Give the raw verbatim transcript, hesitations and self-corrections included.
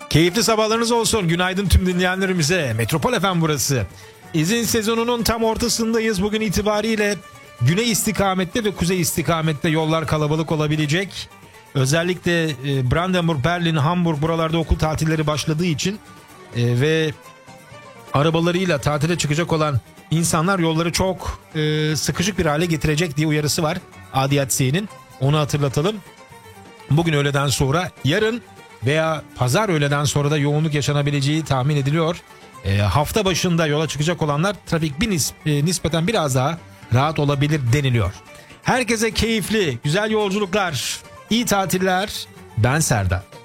Keyifli sabahlarınız olsun. Günaydın tüm dinleyenlerimize. Metropol F M burası. İzin sezonunun tam ortasındayız. Bugün itibariyle güney istikamette ve kuzey istikamette yollar kalabalık olabilecek. Özellikle Brandenburg, Berlin, Hamburg buralarda okul tatilleri başladığı için ve arabalarıyla tatile çıkacak olan insanlar yolları çok sıkışık bir hale getirecek diye uyarısı var A D A T S'nin. Onu hatırlatalım. Bugün öğleden sonra, yarın veya pazar öğleden sonra da yoğunluk yaşanabileceği tahmin ediliyor. E, hafta başında yola çıkacak olanlar trafik bir nis- e, nispeten biraz daha rahat olabilir deniliyor. Herkese keyifli, güzel yolculuklar, iyi tatiller. Ben Serdar.